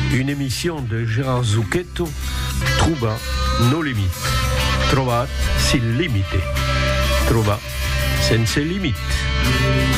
Une émission de Gérard Zucchetto, Trouba no limite. Trovar sin limite. Troba senza limite.